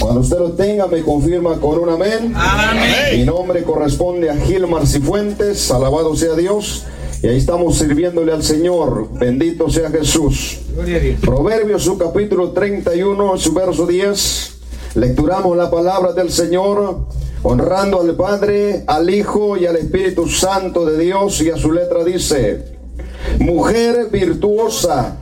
Cuando usted lo tenga, me confirma con un amén. Amén. Mi nombre corresponde a Gilmar Cifuentes. Alabado sea Dios. Y ahí estamos sirviéndole al Señor. Bendito sea Jesús. Proverbios, su capítulo 31, su verso 10. Lecturamos la palabra del Señor, honrando al Padre, al Hijo y al Espíritu Santo de Dios. Y a su letra dice: mujer virtuosa,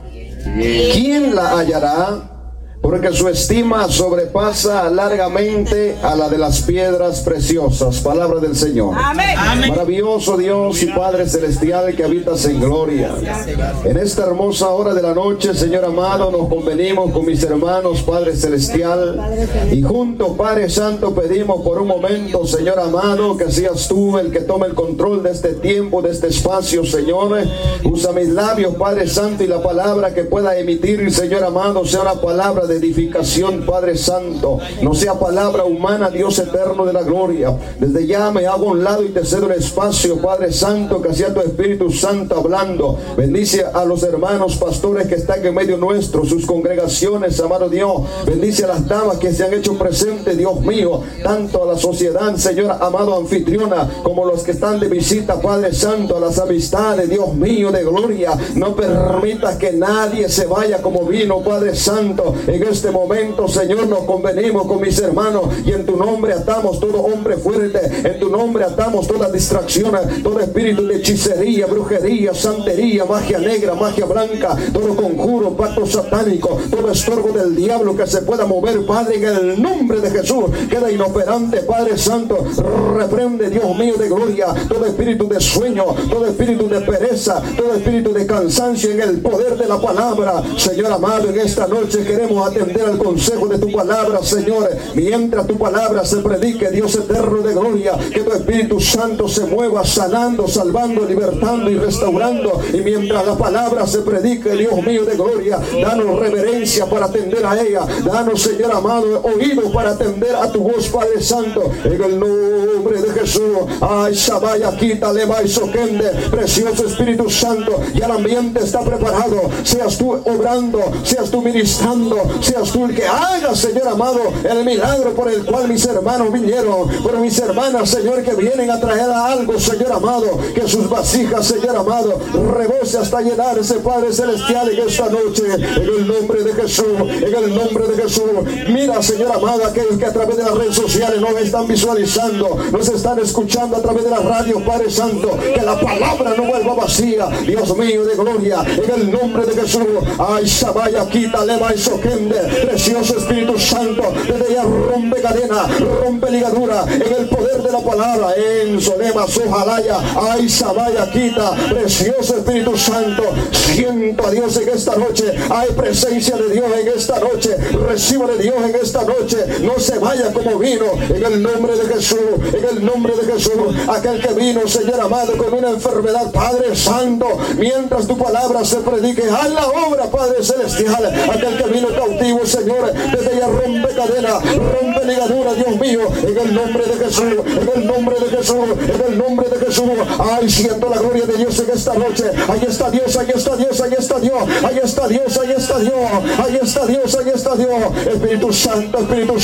¿quién la hallará? Porque su estima sobrepasa largamente a la de las piedras preciosas. Palabra del Señor. Amén. Maravilloso Dios y Padre celestial que habitas en gloria. En esta hermosa hora de la noche, Señor amado, nos convenimos con mis hermanos, Padre celestial, y juntos, Padre santo, pedimos por un momento, Señor amado, que seas tú el que tome el control de este tiempo, de este espacio, Señor. Usa mis labios, Padre santo, y la palabra que pueda emitir, Señor amado, sea una palabra de edificación, Padre santo, no sea palabra humana, Dios eterno de la gloria. Desde ya me hago a un lado y te cedo el espacio, Padre santo, que sea tu Espíritu Santo hablando. Bendice a los hermanos pastores que están en medio nuestro, sus congregaciones, amado Dios. Bendice a las damas que se han hecho presentes, Dios mío, tanto a la sociedad, Señor amado, anfitriona, como los que están de visita, Padre santo, a las amistades, Dios mío de gloria. No permitas que nadie se vaya como vino, Padre santo. En este momento, Señor, nos convenimos con mis hermanos y en tu nombre atamos todo hombre fuerte, en tu nombre atamos toda distracción, todo espíritu de hechicería, brujería, santería, magia negra, magia blanca, todo conjuro, pacto satánico, todo estorbo del diablo que se pueda mover, Padre, en el nombre de Jesús, queda inoperante, Padre santo. Reprende, Dios mío de gloria, todo espíritu de sueño, todo espíritu de pereza, todo espíritu de cansancio, en el poder de la palabra. Señor amado, en esta noche queremos atender al consejo de tu palabra, Señor. Mientras tu palabra se predique, Dios eterno de gloria, que tu Espíritu Santo se mueva sanando, salvando, libertando y restaurando. Y mientras la palabra se predique, Dios mío de gloria, danos reverencia para atender a ella. Danos, Señor amado, oídos para atender a tu voz, Padre Santo. En el nombre de Jesús. Ay, Shabaya, quítale, Soquende, precioso Espíritu Santo. Ya el ambiente está preparado. Seas tú obrando, seas tú ministrando, seas tú el que haga, Señor amado, el milagro por el cual mis hermanos vinieron, por mis hermanas, Señor, que vienen a traer algo, Señor amado, que sus vasijas, Señor amado, rebose hasta llenarse, Padre celestial, en esta noche, en el nombre de Jesús, en el nombre de Jesús. Mira, Señor amado, aquellos que a través de las redes sociales nos están visualizando, nos están escuchando a través de la radio, Padre Santo, que la palabra no vuelva vacía, Dios mío de gloria, en el nombre de Jesús. Ay, Shabaya, quítale, Soquende, precioso Espíritu Santo, desde ya rompe cadena, rompe ligadura, en el poder de la palabra, en Solema, Sojalaya, ay, Sabaya, quita, precioso Espíritu Santo. Siento a Dios en esta noche, hay presencia de Dios en esta noche, recibo de Dios en esta noche, no se vaya como vino, en el nombre de Jesús, en el nombre de Jesús. Aquel que vino, Señor amado, con una enfermedad, Padre Santo, mientras tu palabra se predique, haz la obra, Padre celestial. Aquel que vino cautivo, Señor, desde ya rompe cadena, rompe ligadura, Dios mío, en el nombre de Jesús, en el nombre de Jesús, en el nombre de Jesús. Ay, siento la gloria de Dios en esta noche. Ahí está Dios, ahí está Dios, ahí está Dios, ahí está Dios, ahí está Dios, ahí está Dios, ahí está Dios. Espíritu Santo,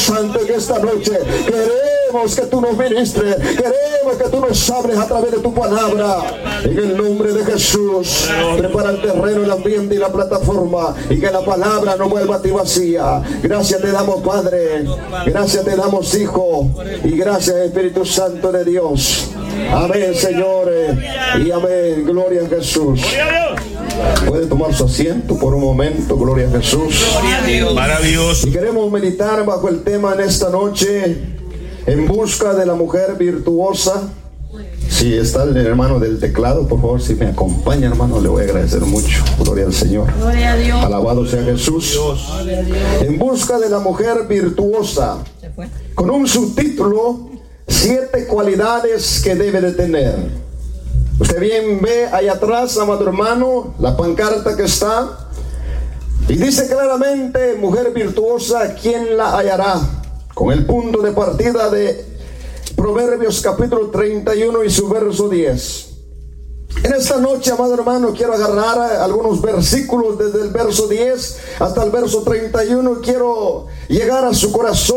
en esta noche queremos que tú nos ministres, queremos que tú nos hables a través de tu palabra, en el nombre de Jesús. Prepara el terreno, el ambiente y la plataforma, y que la palabra no vuelva a ti vacía. Gracias te damos, Padre, gracias te damos, Hijo, y gracias, Espíritu Santo de Dios. Amén, señores, y amén. Gloria a Jesús. Puede tomar su asiento por un momento. Gloria a Jesús. Maravilloso. Y queremos meditar bajo el tema en esta noche: en busca de la mujer virtuosa. Si está el hermano del teclado, por favor, si me acompaña, hermano, le voy a agradecer mucho. Gloria al Señor. Gloria a Dios. Alabado sea Jesús. En busca de la mujer virtuosa, con un subtítulo: 7 cualidades que debe de tener. Usted bien ve ahí atrás, amado hermano, la pancarta que está, y dice claramente: mujer virtuosa, ¿quién la hallará? Con el punto de partida de Proverbios capítulo 31 y su verso 10. En esta noche, amado hermano, quiero agarrar algunos versículos desde el verso 10 hasta el verso 31. Quiero llegar a su corazón.